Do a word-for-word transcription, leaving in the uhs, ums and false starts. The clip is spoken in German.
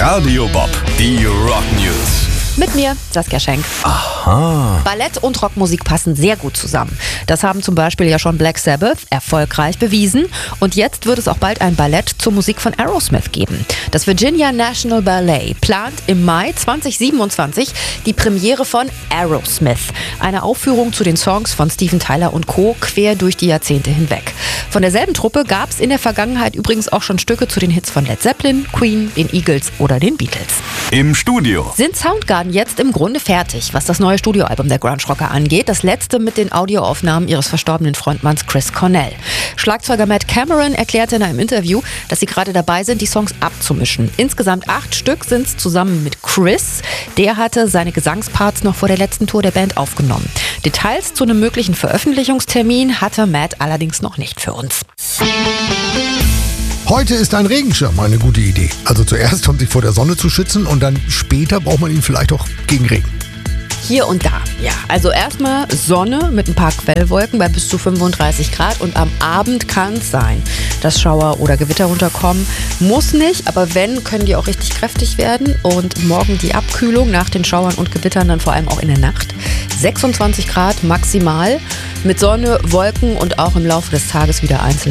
Radio Bob, die Rock News. Mit mir, Saskia Schenk. Aha. Ballett und Rockmusik passen sehr gut zusammen. Das haben zum Beispiel ja schon Black Sabbath erfolgreich bewiesen. Und jetzt wird es auch bald ein Ballett zur Musik von Aerosmith geben. Das Virginia National Ballet plant im Mai zweitausendsiebenundzwanzig die Premiere von Aerosmith. Eine Aufführung zu den Songs von Steven Tyler und Co. quer durch die Jahrzehnte hinweg. Von derselben Truppe gab es in der Vergangenheit übrigens auch schon Stücke zu den Hits von Led Zeppelin, Queen, den Eagles oder den Beatles. Im Studio Sind Soundgarden jetzt im Grunde fertig, was das neue Studioalbum der Grunge Rocker angeht. Das letzte mit den Audioaufnahmen ihres verstorbenen Frontmanns Chris Cornell. Schlagzeuger Matt Cameron erklärte in einem Interview, dass sie gerade dabei sind, die Songs abzumischen. Insgesamt acht Stück sind es zusammen mit Chris. Der hatte seine Gesangsparts noch vor der letzten Tour der Band aufgenommen. Details zu einem möglichen Veröffentlichungstermin hatte Matt allerdings noch nicht für uns. Heute ist ein Regenschirm eine gute Idee. Also zuerst, um sich vor der Sonne zu schützen, und dann später braucht man ihn vielleicht auch gegen Regen. Hier und da, ja. Also erstmal Sonne mit ein paar Quellwolken bei bis zu fünfunddreißig Grad und am Abend kann es sein, dass Schauer oder Gewitter runterkommen. Muss nicht, aber wenn, können die auch richtig kräftig werden. Und morgen die Abkühlung nach den Schauern und Gewittern dann vor allem auch in der Nacht. sechsundzwanzig Grad maximal mit Sonne, Wolken und auch im Laufe des Tages wieder einzeln